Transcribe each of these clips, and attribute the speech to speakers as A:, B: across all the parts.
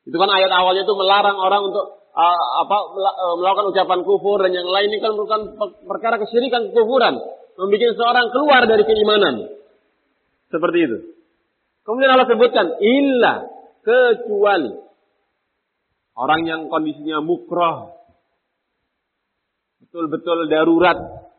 A: Itu kan ayat awalnya itu melarang orang untuk melakukan ucapan kufur dan yang lain. Ini kan merupakan perkara kesyirikan, kekufuran, membuat seorang keluar dari keimanan. Seperti itu. Kemudian Allah sebutkan illa, kecuali orang yang kondisinya mukrah, betul-betul darurat,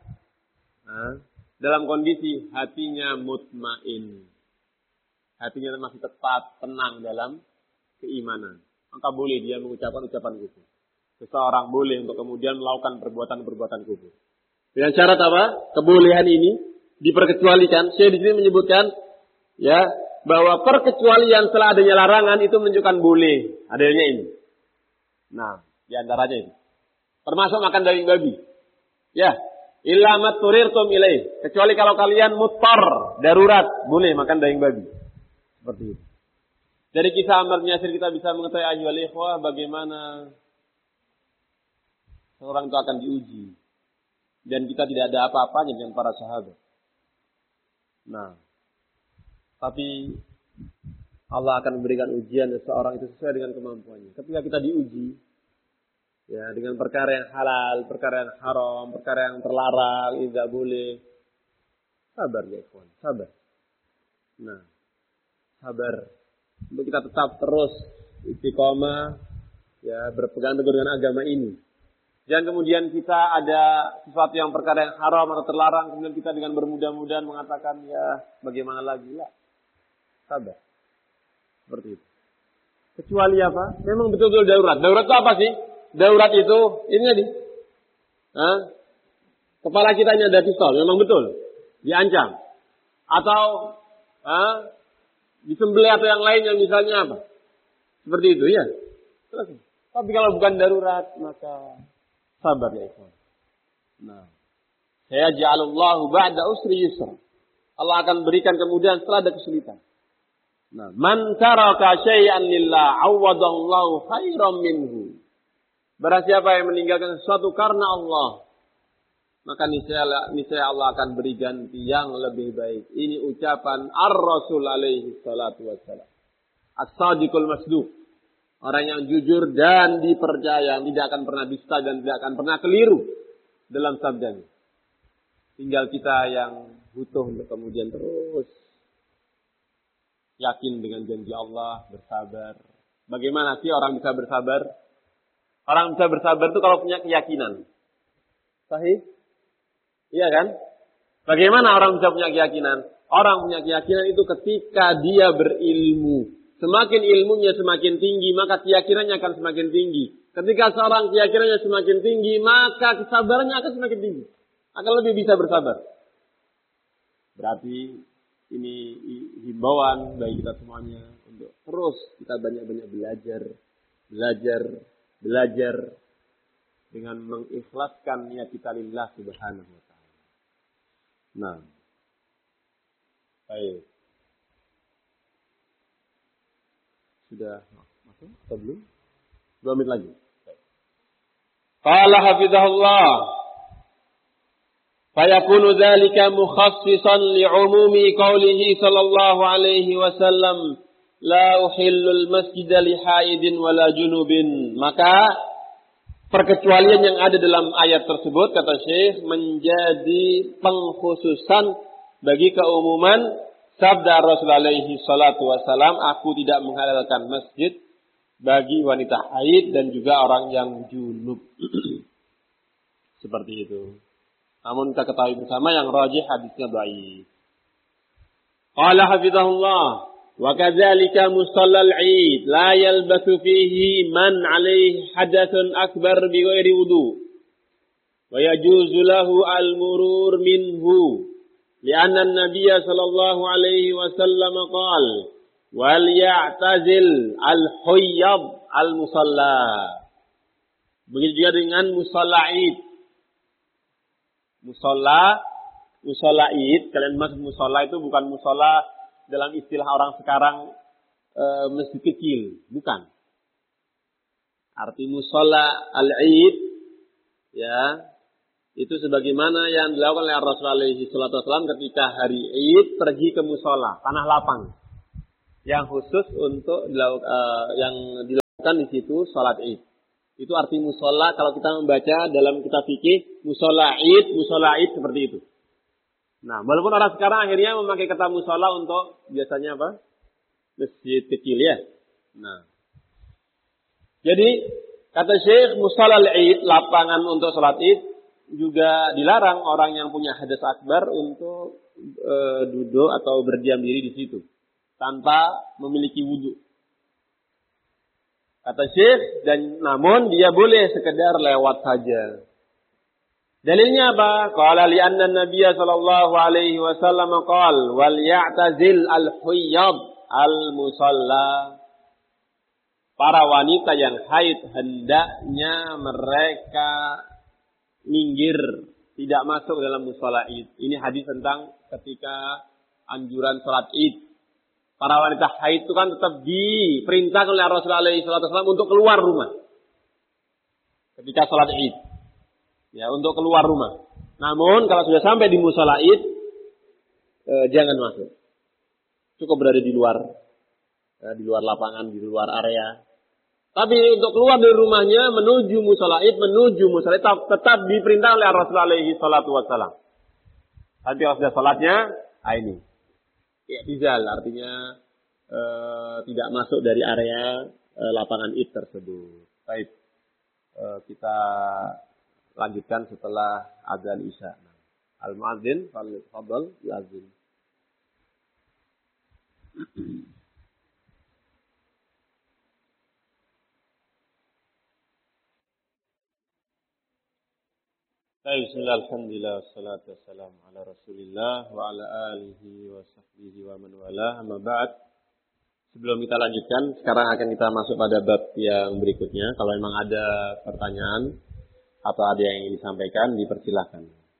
A: dalam kondisi hatinya mutmain, hatinya masih tetap tenang dalam keimanan, maka boleh dia mengucapkan ucapan kufur. Seseorang boleh untuk kemudian melakukan perbuatan-perbuatan kufur. Dengan syarat apa? Kebolehan ini diperkecualikan. Saya di sini menyebutkan ya bahwa perkecualian setelah adanya larangan itu menunjukkan boleh adanya ini. Nah, di antaranya ini. Termasuk makan daging babi. Ya, illa ma turirtum ilaih. Kecuali kalau kalian muttar, darurat, boleh makan daging babi. Seperti itu. Dari kisah Ammar bin Yasir kita bisa mengetahui ayyuhal ikhwah bagaimana seorang itu akan diuji. Dan kita tidak ada apa-apanya dengan para sahabat. Nah, tapi Allah akan memberikan ujian seseorang itu sesuai dengan kemampuannya. Ketika kita diuji ya dengan perkara yang halal, perkara yang haram, perkara yang terlarang, tidak boleh. Sabar ya ikhwan, sabar. Nah, sabar. Untuk kita tetap terus istiqomah ya berpegang teguh dengan agama ini. Jangan kemudian kita ada sesuatu yang perkara yang haram atau terlarang kemudian kita dengan bermudah-mudahan mengatakan ya bagaimana lagi lah. Sabar. Seperti itu. Kecuali apa? Memang betul-betul darurat. Darurat itu apa sih? Darurat itu ini tadi. Kepala kita ini ada pistol, memang betul. Diancam. Atau disembelih atau yang lainnya misalnya apa? Seperti itu ya. Tapi kalau bukan darurat maka sabar ya ikhwan. Nah, saya ja'alallahu ba'da usri yusra. Allah akan berikan kemudian setelah ada kesulitan. Nah, man taraka syai'an lillah awwadallahu khairan minhu. Barang siapa yang meninggalkan sesuatu karena Allah, maka niscaya Allah akan beri ganti yang lebih baik. Ini ucapan Ar-Rasul alaihi salatu wassalam. As-sadiqul masduq. Orang yang jujur dan dipercaya, yang tidak akan pernah dusta dan tidak akan pernah keliru dalam sabdanya. Tinggal kita yang butuh untuk kemudian terus yakin dengan janji Allah, bersabar. Bagaimana sih orang bisa bersabar? Orang bisa bersabar itu kalau punya keyakinan. Sahih? Iya kan? Bagaimana orang bisa punya keyakinan? Orang punya keyakinan itu ketika dia berilmu. Semakin ilmunya semakin tinggi, maka keyakinannya akan semakin tinggi. Ketika seorang keyakinannya semakin tinggi, maka kesabarannya akan semakin tinggi. Akan lebih bisa bersabar. Berarti ini himbauan bagi kita semuanya untuk terus kita banyak-banyak belajar dengan mengikhlaskan niat kita lillah subhanahu wa ta'ala. Nah, baik. Sudah masuk atau belum? 2 menit lagi. Qala hafizahullah. Fayakunu dzalika mukhassisan li'umumi qawlihi sallallahu alaihi wasallam la uhillul masjida li haidin wala junubin. Maka perkecualian yang ada dalam ayat tersebut kata Syekh menjadi pengkhususan bagi keumuman sabda Rasulullah alaihi salatu wasalam, aku tidak menghalalkan masjid bagi wanita haid dan juga orang yang junub. Seperti itu. Namun kita ketahui bersama yang rajih hadisnya dhaif. Qala hafizahullah wa kadzalika musallal 'id la yalbasu fihi man 'alaihi hadathun akbar bi ghairi wudu wa yajuzu lahu al-murur minhu. لأن النبي صلى الله عليه وسلم قال وَلْيَعْتَزِلْ الْحُيَّضْ الْمُصَلَّى. Begitu juga dengan musalla id. Musalla id, kalian maksud musalla itu bukan musalla dalam istilah orang sekarang masjid kecil, bukan. Arti musalla al-id ya, itu sebagaimana yang dilakukan oleh Rasulullah SAW ketika hari Id pergi ke musola, tanah lapang, yang khusus untuk yang dilakukan Kan di situ salat Id. Itu arti musola kalau kita membaca dalam kitab fikih musola Id seperti itu. Nah, walaupun orang sekarang akhirnya memakai kata musola untuk biasanya apa? Masjid kecil ya. Nah, jadi kata Syekh musola Id, lapangan untuk salat Id juga dilarang orang yang punya hadas akbar untuk duduk atau berdiam diri di situ tanpa memiliki wudhu. Kata Syekh, dan namun dia boleh sekedar lewat saja. Dalilnya apa? Qala li'anna an-nabiyya sallallahu alaihi wasallam qala wal ya'tazil al-huyyad al-musalla. Para wanita yang haid hendaknya mereka minggir, tidak masuk dalam musalla Id. Ini hadis tentang ketika anjuran salat Id. Para wanita haid itu kan tetap diperintahkan oleh Rasulullah SAW untuk keluar rumah. Ketika sholat Id. Ya, untuk keluar rumah. Namun kalau sudah sampai di musala Id, jangan masuk. Cukup berada di luar. Di luar lapangan, di luar area. Tapi untuk keluar dari rumahnya, menuju musala Id, tetap diperintahkan oleh Rasulullah SAW. Nanti kalau sudah sholatnya, ini. I'tizal artinya tidak masuk dari area lapangan Id tersebut. Baik, kita lanjutkan setelah adzan Isya. Al-muadzin fadhal yu'adzin. Bismillah, alhamdulillah, wassalatu wassalamu ala rasulillah wa ala alihi wa sahbihi wa man wala, amma ba'd. Sebelum kita lanjutkan, sekarang akan kita masuk pada bab yang berikutnya. Kalau memang ada pertanyaan atau ada yang ingin disampaikan, dipersilahkan.